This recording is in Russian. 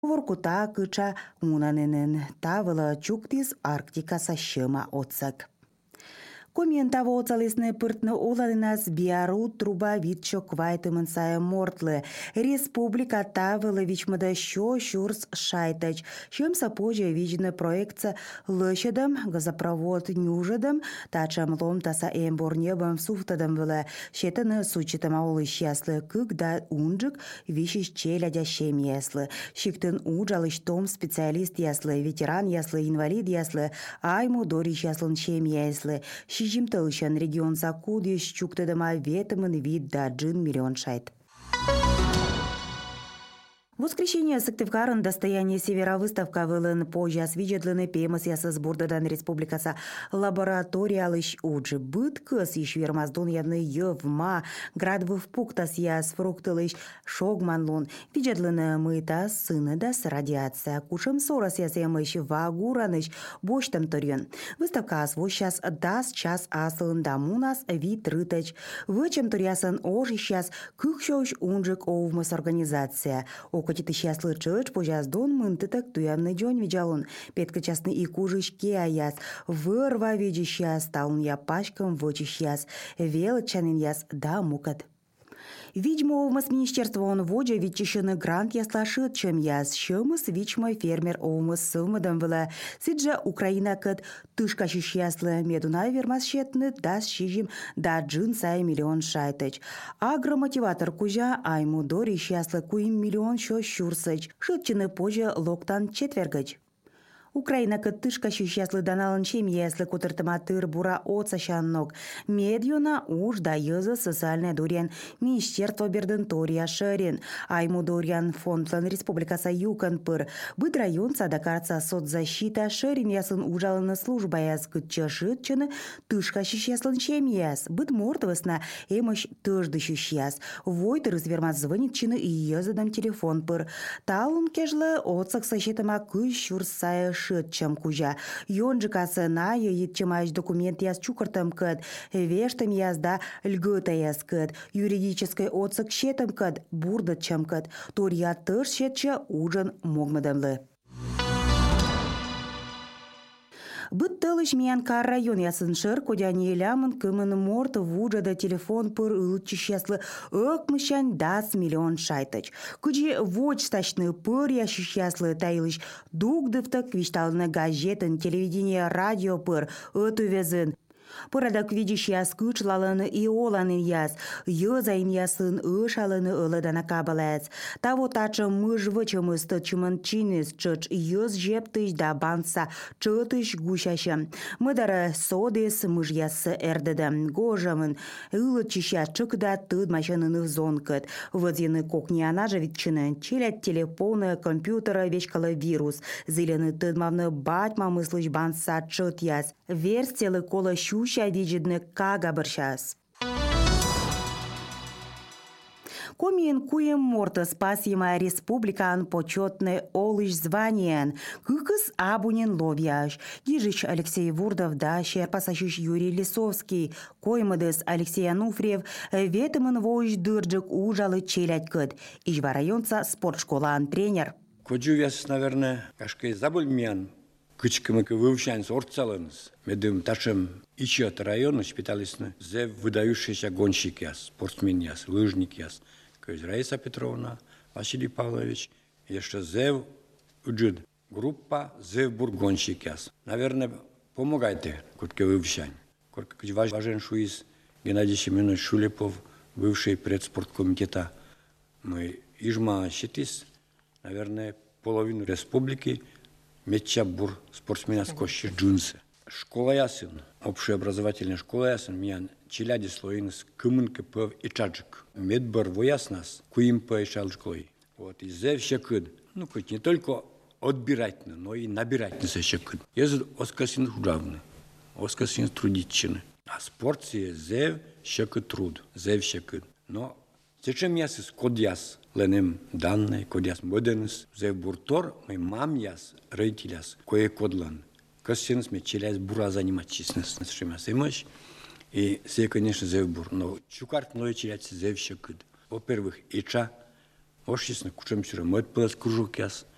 Воркута кыча унаненен тавыла чуктис Арктика сащыма отсак. Комментаво оцалесне пыртны оланынас биару труба витчо квайтымын сая мортлы. Республика тавылы вичмада шо шурс шайтач. Шымса позже видно проекция лыщадам, газопровод нюжадам, тачам лом таса эмбор небом суфтадам вылы. Щетаны сучитам аулы щаслы, когда унджик вишиш челядя щем яслы. Шиктын уджалыш том специалист яслы, ветеран яслы, инвалид яслы, айму дориш яслын щем яслы. Шижим тылышан регион закудиш чуктадама ветымын вид да 1 миллион шайт. В воскресенье Сыктывкарын достояние севера выставка вылын позже освидетлены пемыс ясы сбордадан республикаса лабораториялыш уджи быт кыс иш вермаздон явны евма градвыв пуктас яс фруктылыш шогманлун видетлены мыта сыны дас радиация кушым сорас ясемыш вагураныш боштам турен. Выставка свой сейчас дас час асылын дамунас вид рытач. Вычем турясын ожи сейчас кыкшош унжик овмыс организация. Окотиты счастлы чыч пожаздон мынтытак туянный дёнь видялун. Петка частный и кужишке аяс. Вырва види счас, таун я пачкам вочи счас. Велчанин яс да мукат. Видимо, овмас министерство он воджа витчишины грант ясла шит, чем яс. Шымыс вичмой фермер овмас сылмадам вела. Сиджа Украина кат тышка щяслы медуна вермас щетны дас щижим да 1 миллион шайтыч. Агромотиватор кужа айму дори щаслы куим миллион шо щурсыч. Шитчины позже локтан четвергач. Украина кыттышка щяслы даналын чем яслы кутыртыматыр бура отса щаннок. Медиона уж да езы социальная дурян министерство берден тория шерин. Айму дурян фондлан республикаса юкан пыр. Быт район садакарца соцзащита шерин ясын ужалыны служба яс кытча шитчыны тышка щяслын чем яс. Быт мортовысна эмыш тыжды щяс. Войты развермат звонитчыны и езыдам телефон пыр. Талун кежлы отсак сащитама кыш щурсая шитчам кужа. Йонжикасы на етчемаш документ яс чукартам кыд. Вештам яс да льгота яс кыд. Юридической отсак щетам кыд. Бурдатчам кыд. Турья тыш щетча ужан могмадамлы. Быт тылыш Миянкар район ясын шыр кодяни елямын кымын морт вуджада телефон пыр ылчы щаслы ыкмышан 10 миллион шайтыч. Кыджи воч стачны пыр ящы щаслы тайлыш дугдывтак вишталны газетын, телевидение, радио пыр ыту везын. Пырадак видиш яс кычлалыны и оланы яс, йызайм ясын ышалыны ылыдана кабалац. Таво тачы мыж вычымыз тычымын чиныз чыч йыз жептыш да банса чытыш гущаща. Мыдары содес мыж ясы эрдедем гожамын, ылычища чыкда тыдмашаныны зонкыт. Вызины кокни анажа витчыны, челят телефоны, компьютера вечкалы вирус. Зелены тыдмавны батьма мыслыш банса чыт яс. Верстелы кола щуща виджидны кага борщас. Комин куем морта спасима республикан почетный олыш званиен. Кыкыс абунин ловяш. Дижич Алексей Вурдов да щерпасащиш Юрий Лисовский. Коймадыс Алексей Ануфриев ветымын войш дырджик ужалы челять кыд. Ижва районца спортшколан тренер. Коджу вяс, наверное, кашкай забольмян. Кычкымыкы вывщань сорцалыныз. Медым ташым ичет района шпиталисны. Зев выдающийся гонщик яс, спортсмен яс, лыжник яс. Кыз Раиса Петровна, Василий Павлович. Еще зев уджид. Группа зев бургонщик яс. Наверное, помогайте, кутке вывщань. Кутке важен шуиз Геннадий Семенович Шулепов, бывший предспорткомитета. Мы ижма щитис, наверное, половину республики. Метча бур спортсмена скощи джунсы. Школа ясын, общеобразовательная школа ясын, миян челяди слоинс кымын кпв и чаджик. Медбор вояснас, куим поишал школой. Вот, и зев щекыд, ну, хоть не только отбирательно, но и набирательно щекыд. Езд оскосин худавны, оскосин трудичины. А спорте зев щекыд труд, зев щекыд. Но зачем ясыс код яс? Ленем данные, кодяс модернс, зев буртор, мой мам яс, родителяс, кое кодлан. Косинс me челяс бура занимать честность, имаш. И все, конечно, зев бур. Но чукарт мной челяс зев щекыд. Во-первых, ича, ошчесно, кучем сюра, мой пылас кружок яс,